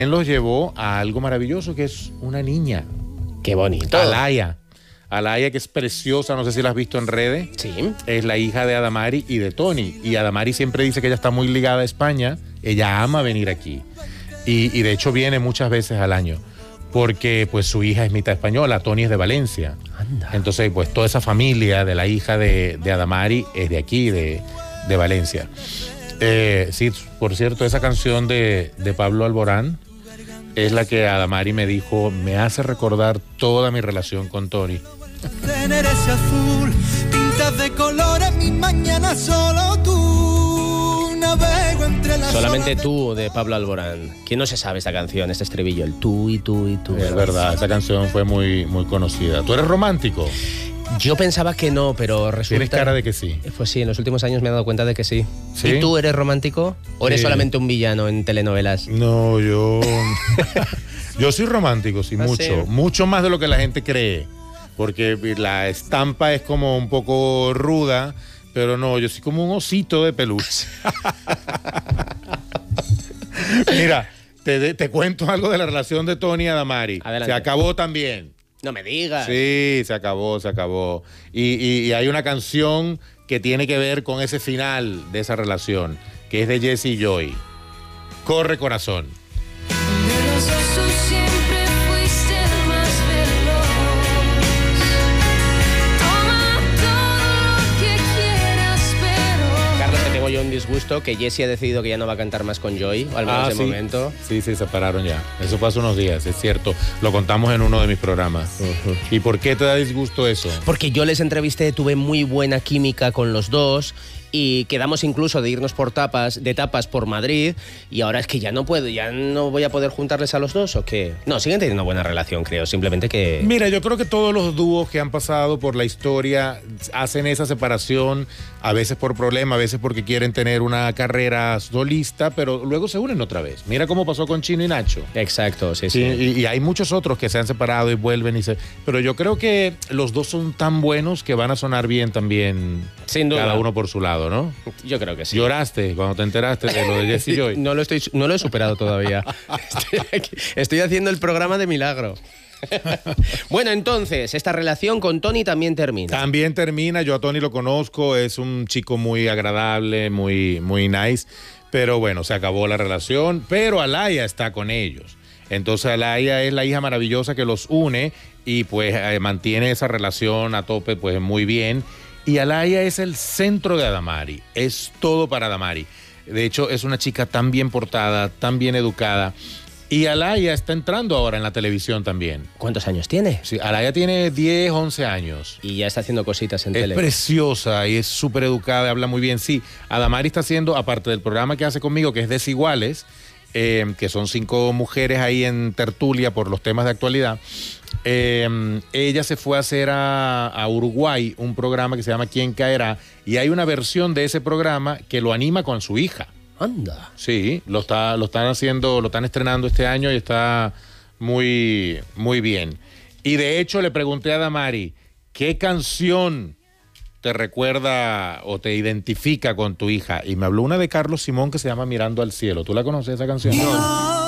los llevó a algo maravilloso, que es una niña. Qué bonito. Alaya, que es preciosa, no sé si la has visto en redes. Sí. Es la hija de Adamari y de Tony. Y Adamari siempre dice que ella está muy ligada a España. Ella ama venir aquí. Y de hecho viene muchas veces al año. Porque pues su hija es mitad española, Tony es de Valencia. Anda. Entonces pues toda esa familia de la hija de Adamari es de aquí, de Valencia. Sí, por cierto, esa canción de Pablo Alborán es la que Adamari me dijo, me hace recordar toda mi relación con Tony. Tener ese azul, tintas de colores, mi mañana solo tú, navego entre las Solamente olas tú, de Pablo Alborán. ¿Quién no se sabe esta canción, este estribillo? El tú y tú y tú. Es verdad, esa canción fue muy, muy conocida. ¿Tú eres romántico? Yo pensaba que no, pero resulta... Tienes cara de que sí. Pues sí, en los últimos años me he dado cuenta de que sí. ¿Sí? ¿Y tú eres romántico? ¿O eres Sí. solamente un villano en telenovelas? No, yo soy romántico, sí, ¿Ah, mucho. sí? Mucho más de lo que la gente cree. Porque la estampa es como un poco ruda, pero no, yo soy como un osito de peluche. Mira, te cuento algo de la relación de Tony y Adamari. Adelante. Se acabó también. No me digas. Sí, se acabó. Y hay una canción que tiene que ver con ese final de esa relación, que es de Jesse y Joy. Corre corazón. De los dos tú siempre fuiste el más veloz. Toma todo lo que quieras, pero... Carlos, que tengo yo un disgusto, que Jessie ha decidido que ya no va a cantar más con Joy, o al menos de sí. momento. Sí, se separaron ya. Eso fue hace unos días, es cierto. Lo contamos en uno de mis programas. ¿Y por qué te da disgusto eso? Porque yo les entrevisté, tuve muy buena química con los dos y quedamos incluso de irnos por tapas por Madrid, y ahora es que ya no voy a poder juntarles a los dos, ¿o qué? No, siguen teniendo buena relación, creo, simplemente que... Mira, yo creo que todos los dúos que han pasado por la historia hacen esa separación, a veces por problema, a veces porque quieren tener una carrera solista, pero luego se unen otra vez. Mira cómo pasó con Chino y Nacho. Exacto, sí. Y hay muchos otros que se han separado y vuelven pero yo creo que los dos son tan buenos que van a sonar bien también. Sin duda. Cada uno por su lado, ¿no? Yo creo que sí. ¿Lloraste cuando te enteraste de lo de Jesse y Joy? No lo he superado todavía. Estoy haciendo el programa de milagro. Bueno, entonces, esta relación con Tony también termina. También termina, yo a Tony lo conozco, es un chico muy agradable, muy, muy nice, pero bueno, se acabó la relación, pero Alaya está con ellos. Entonces Alaya es la hija maravillosa que los une y pues mantiene esa relación a tope, pues muy bien. Y Alaya es el centro de Adamari, es todo para Adamari. De hecho, es una chica tan bien portada, tan bien educada. Y Alaya está entrando ahora en la televisión también. ¿Cuántos años tiene? Sí, Alaya tiene 10, 11 años. Y ya está haciendo cositas en Es tele. preciosa y es súper educada, habla muy bien. Sí, Adamari está haciendo, aparte del programa que hace conmigo, que es Desiguales, que son 5 mujeres ahí en tertulia por los temas de actualidad. Ella se fue a hacer a Uruguay un programa que se llama ¿Quién caerá? Y hay una versión de ese programa que lo anima con su hija. Anda. Sí, lo están estrenando este año y está muy, muy bien. Y de hecho le pregunté a Adamari, ¿qué canción te recuerda o te identifica con tu hija? Y me habló una de Carlos Simón que se llama Mirando al cielo. ¿Tú la conoces esa canción? No.